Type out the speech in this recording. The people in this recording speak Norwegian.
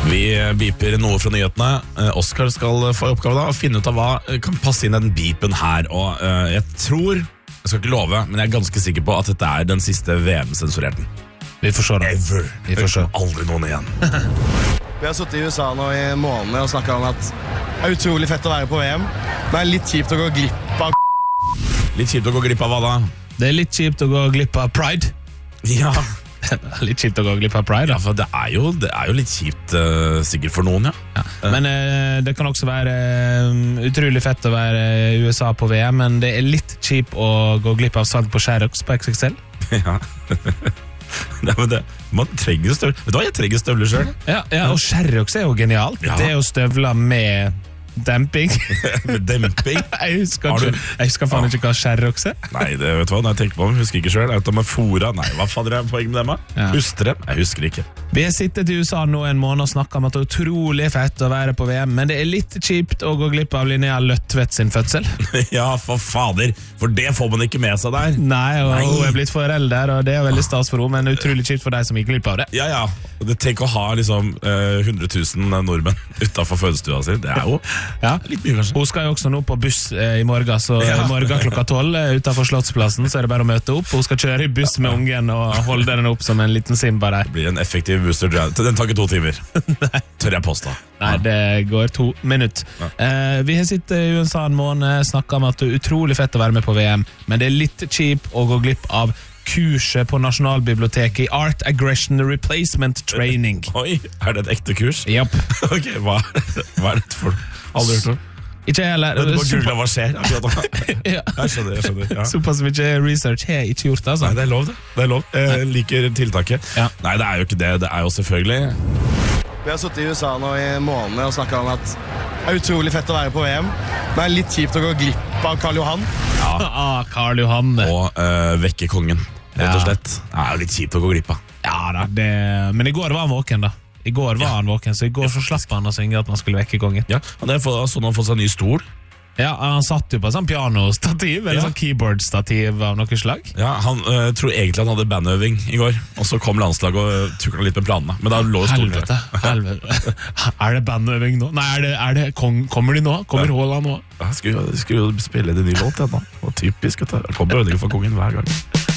Vi beeper noe fra nyhetene. Oscar skal få oppgave da å finne ut av hva kan passe inn i den beepen her. Og jeg tror, jeg skal ikke love, men jeg er ganske sikker på at dette er den siste VM-sensurerten. Vi får se da. Ever. Vi får se. Aldri noen igjen. Vi har sittet i USA nå i måneder og snakket om at det er utrolig fett å være på VM. Det er litt kjipt å gå glipp av. Litt kjipt å gå glipp av hva da? Det er litt kjipt å gå glipp av Pride. Ja, Litt kjipt å gå glipp av Pride, da. for det er jo litt kjipt sikkert for noen, ja. Ja. Men det kan også være utrolig fett å være i USA på VM, men det er litt kjipt å gå glipp av salg på Sherrox på XXL. Ja. Nei, men man trenger støvler. Vet du hva, jeg trenger støvler selv. Ja, og Sherrox er jo genialt. Ja. Det er jo støvler med demping. Med demping. Jeg husker faen ikke hva Sherrox er. Nei, det vet du hva, når jeg tenker på dem, husker ikke selv. Jeg vet om jeg fora. Nei, hva fader er poenget med dem da? Ja. Husker dem? Jeg husker ikke. Vi har sittet i USA nå en måned og snakket om at det er utrolig fett å være på VM, men det er litt kjipt å gå glipp av Linnea Løtvedt sin fødsel. Ja, for fader. For det får man ikke med seg der. Nei, og hun er blitt forelder, og det er veldig stas for henne, men utrolig kjipt for deg som gikk glipp av det. Ja. Tenk å ha liksom 100 000 nordmenn utenfor fødestua si. Det er jo litt mye, kanskje. Hun skal jo også nå på buss i morgen, så i morgen klokka 12 utenfor Slottsplassen, så er det bare å møte opp. Hun skal kjøre i buss med ungen og holde den opp som en liten Simba der. Det blir en effektiv booster drive. Den tar ikke 2 timer. Tør jeg påstå. Nei, det går 2 minutter. Vi har sittet i USA en måned, snakket om at det er utrolig fett å være med på VM, men det er litt kjipt å gå glipp av kurset på Nasjonalbiblioteket i Art Aggression Replacement Training. Oi, er det et ekte kurs? Japp. Ok, hva er dette for? Aldri hørt om. Ikke jeg heller. Men du må google hva skjer. Ja. Jeg skjønner. Ja. Såpass mye research har jeg ikke gjort, altså. Nei, det er lov det. Det er lov. Jeg liker tiltaket. Ja. Nei, det er jo ikke det. Det er jo selvfølgelig... Vi har sittet i USA nå i måneder og snakket om at det er utrolig fett å være på VM. Det er litt kjipt å gå glipp av Karl Johan. Karl Johan. Og vekke kongen, rett og slett. Det er jo litt kjipt å gå glipp av. Ja da, men i går var han våken da. I går var han våken, så i går så slapp han å synge at man skulle vekke kongen. Ja, han har fått seg en ny stol. Ja, han satt jo på et sånn pianostativ, eller sånn keyboardstativ av noe slag. Ja, han tror egentlig han hadde bandøving i går, og så kom landslaget og tukla litt med planene. Men da lå stolen. Helvete. Er det bandøving nå? Nei, er det kommer de nå? Kommer Haaland nå? Ja, skulle jo spille det nye låt, ja, da. Og typisk, vet du. Kommer ødelig for kongen hver gang.